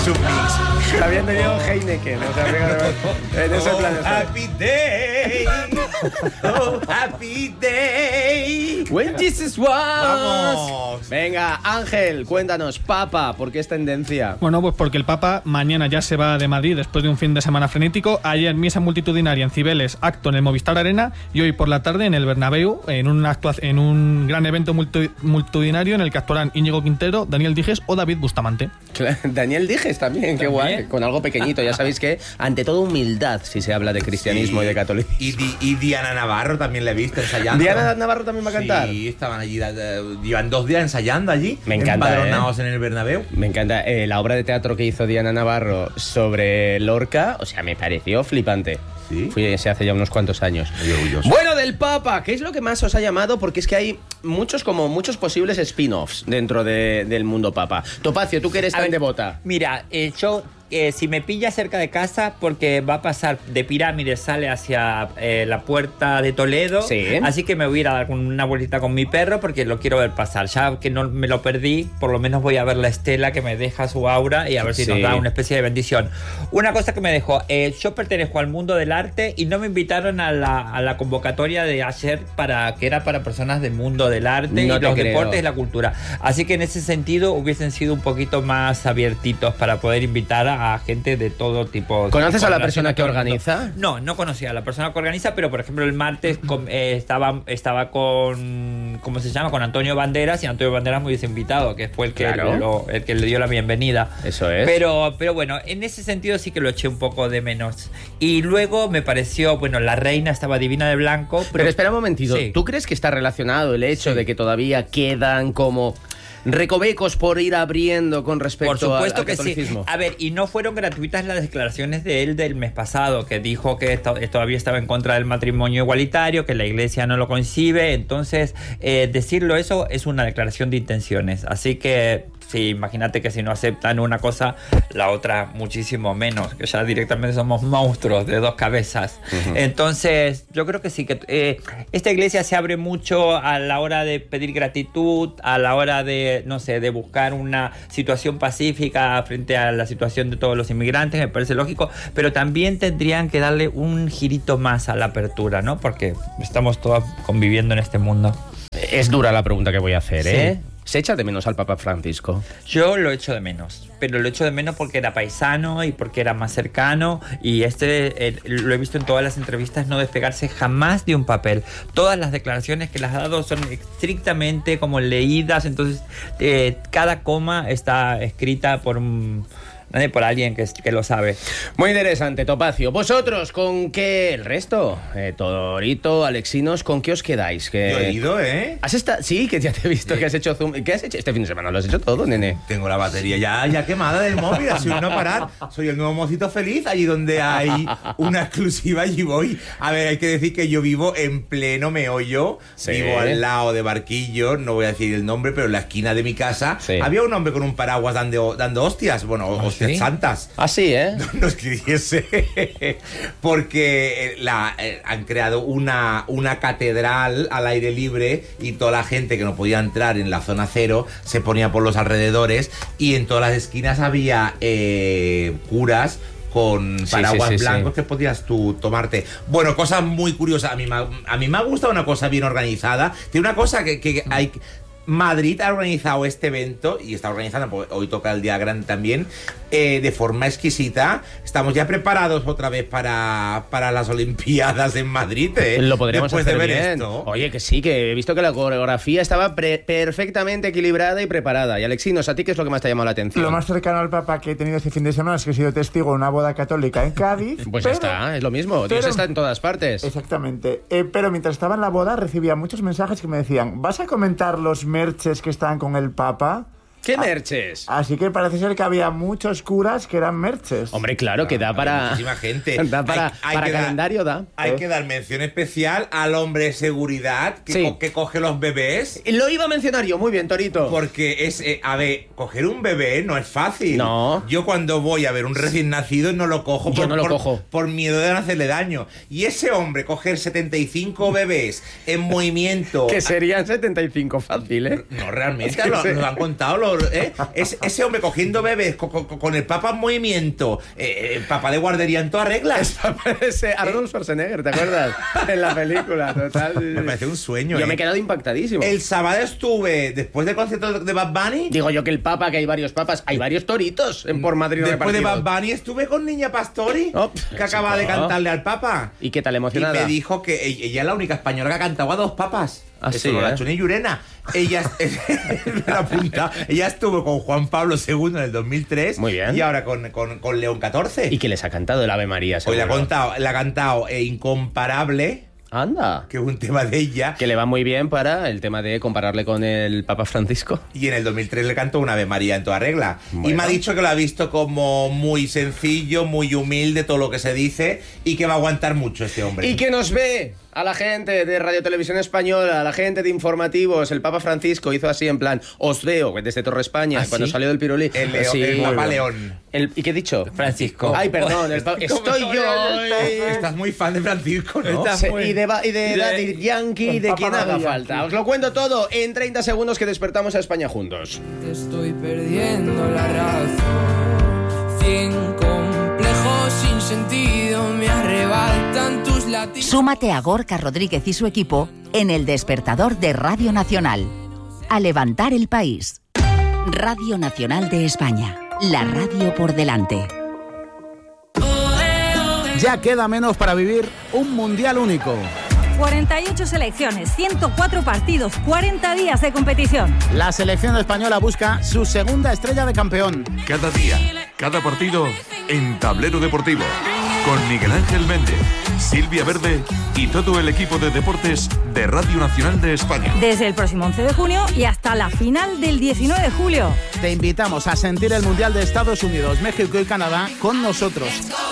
un mix. Está viendo yo Heineken. O sea, fíjate, en ese plan está. Happy day. Oh, happy day. When Jesus was. Vamos. Venga, Ángel, cuéntanos, Papa, ¿por qué es tendencia? Bueno, pues porque el Papa mañana ya se va de Madrid después de un fin de semana frenético. Ayer misa multitudinaria en Cibeles, acto en el Movistar Arena, y hoy por la tarde en el Bernabéu, en un gran evento multitudinario en el que actuarán Íñigo Quintero, Daniel Dijes o David Bustamante. Daniel Dijes también, qué guay, con algo pequeñito. Ya sabéis que, ante todo, humildad si se habla de cristianismo y de catolicismo. Y Diana Navarro también la he visto ensayando. ¿Diana Navarro también va a cantar? Sí, estaban allí, llevan 2 días ensayando allí. Me encanta, empadronados en el Bernabéu. Me encanta la obra de teatro que hizo Diana Navarro sobre Lorca, o sea, me pareció flipante. ¿Sí? Se hace ya unos cuantos años. Muy orgulloso. Bueno, del Papa, ¿qué es lo que más os ha llamado? Porque es que hay muchos posibles spin-offs dentro del mundo Papa. Topacio, tú que eres tan devota. Mira, yo... si me pilla cerca de casa, porque va a pasar de Pirámides, sale hacia la puerta de Toledo, sí. Así que me voy a ir a dar una vueltita con mi perro porque lo quiero ver pasar. Ya que no me lo perdí, por lo menos voy a ver la estela que me deja su aura y a ver si nos da una especie de bendición. Una cosa que me dejó, yo pertenezco al mundo del arte y no me invitaron a la convocatoria de ayer que era para personas del mundo del arte y los deportes y la cultura. Así que en ese sentido hubiesen sido un poquito más abiertitos para poder invitar a gente de todo tipo. ¿Conoces a la persona que organiza? No conocía a la persona que organiza, pero por ejemplo el martes estaba con, ¿cómo se llama? Con Antonio Banderas, y Antonio Banderas me hubiese invitado, que fue el que le dio la bienvenida. Eso es. Pero bueno, en ese sentido sí que lo eché un poco de menos. Y luego me pareció, bueno, la reina estaba divina de blanco. Pero espera un momentito, sí. ¿Tú crees que está relacionado el hecho de que todavía quedan como recovecos por ir abriendo con respecto al catolicismo? Sí. A ver, y no fueron gratuitas las declaraciones de él del mes pasado, que dijo que todavía estaba en contra del matrimonio igualitario, que la iglesia no lo concibe. Entonces, decirlo eso es una declaración de intenciones. Así que sí, imagínate que si no aceptan una cosa, la otra muchísimo menos, que ya directamente somos monstruos de 2 cabezas. Uh-huh. Entonces, yo creo que sí, que esta iglesia se abre mucho a la hora de pedir gratitud, a la hora de, no sé, de buscar una situación pacífica frente a la situación de todos los inmigrantes, me parece lógico, pero también tendrían que darle un girito más a la apertura, ¿no? Porque estamos todos conviviendo en este mundo. Es dura la pregunta que voy a hacer, sí. ¿eh? ¿Se echa de menos al Papa Francisco? Yo lo echo de menos, pero lo echo de menos porque era paisano y porque era más cercano, y lo he visto en todas las entrevistas no despegarse jamás de un papel. Todas las declaraciones que las ha dado son estrictamente como leídas, entonces cada coma está escrita por alguien que lo sabe. Muy interesante, Topacio. ¿Vosotros con qué? El resto, Torito, Alexinos, ¿con qué os quedáis? Yo he ido, ¿eh? ¿Has estado? Sí, que ya te he visto que has hecho Zoom. ¿Qué has hecho este fin de semana? ¿Lo has hecho todo, nene? Tengo la batería ya quemada del móvil, así no parar. Soy el nuevo mocito feliz, allí donde hay una exclusiva, allí voy. A ver, hay que decir que yo vivo en pleno meollo, sí. Vivo al lado de Barquillo, no voy a decir el nombre, pero en la esquina de mi casa había un hombre con un paraguas dando hostias, bueno, ¿sí? Santas. Así, ¿eh? No escribiese. Porque han creado una catedral al aire libre y toda la gente que no podía entrar en la zona cero se ponía por los alrededores, y en todas las esquinas había curas con paraguas blancos que podías tú tomarte. Bueno, cosas muy curiosas. A mí me ha gustado una cosa bien organizada. Tiene una cosa que hay... Madrid ha organizado este evento, y está organizando, porque hoy toca el día grande también, de forma exquisita. Estamos ya preparados otra vez para las Olimpiadas en Madrid, Lo podríamos después hacer de ver bien. esto. Oye, que sí, que he visto que la coreografía estaba perfectamente equilibrada y preparada. Y Alexinos, ¿a ti qué es lo que más te ha llamado la atención? Lo más cercano al Papa que he tenido este fin de semana es que he sido testigo de una boda católica en Cádiz. Pues ya está, es lo mismo. Dios está en todas partes. Exactamente. Pero mientras estaba en la boda recibía muchos mensajes que me decían: ¿vas a comentar los merches que están con el Papa? ¿Qué merches? Así que parece ser que había muchos curas que eran merches. Hombre, claro, que da para... Muchísima gente. Da para calendario, da. Hay que dar mención especial al hombre de seguridad que coge los bebés. Lo iba a mencionar yo, muy bien, Torito. Porque a ver, coger un bebé no es fácil. No. Yo cuando voy a ver un recién nacido no lo cojo. Por miedo de no hacerle daño. Y ese hombre coger 75 bebés en movimiento... Que serían 75 fácil, ¿eh? No, realmente, nos han contado Pablo, ese hombre cogiendo bebés con el Papa en movimiento, Papa de guardería en toda regla. Ese Arnold Schwarzenegger, ¿te acuerdas? En la película, total. Me parece un sueño. Yo me he quedado impactadísimo. El sábado estuve, después del concierto de Bad Bunny. Digo yo que el Papa, que hay varios papas, hay varios toritos por Madrid. Después de repartidos. Bad Bunny estuve con Niña Pastori, que acaba de cantarle al Papa. ¿Y qué tal, emocionada? Y me dijo que ella es la única española que ha cantado a 2 papas. Ah, Eso sí, no la Chuni Llurena. Ella, me la apunta. Ella estuvo con Juan Pablo II en el 2003. Muy bien. Y ahora con León XIV. ¿Y qué les ha cantado el Ave María? Pues le seguro? ha cantado Incomparable, Anda. que es un tema de ella. Que le va muy bien para el tema de compararle con el Papa Francisco. Y en el 2003 le cantó una Ave María en toda regla. Bueno. Y me ha dicho que lo ha visto como muy sencillo, muy humilde, todo lo que se dice, y que va a aguantar mucho este hombre. Y que nos ve a la gente de Radio Televisión Española, a la gente de informativos. El Papa Francisco hizo así en plan, os veo desde Torre España, ¿Ah, cuando sí? salió del Pirulí. El Papa León. ¿Y qué he dicho? Francisco. Ay, perdón. Estoy yo. Estás muy fan de Francisco, ¿no? Sí, y de Daddy Yankee, el de Papa quien haga Daddy falta. Yankee. Os lo cuento todo en 30 segundos que despertamos a España juntos. Te estoy perdiendo la razón. 100 complejos sin sentido me arrebatan tus latidos. Súmate a Gorka Rodríguez y su equipo en el despertador de Radio Nacional. A levantar el país. Radio Nacional de España. La radio por delante. Ya queda menos para vivir un mundial único. 48 selecciones, 104 partidos, 40 días de competición. La selección española busca su segunda estrella de campeón. Cada día, cada partido en Tablero Deportivo. Con Miguel Ángel Méndez, Silvia Verde y todo el equipo de deportes de Radio Nacional de España. Desde el próximo 11 de junio y hasta la final del 19 de julio. Te invitamos a sentir el Mundial de Estados Unidos, México y Canadá con nosotros.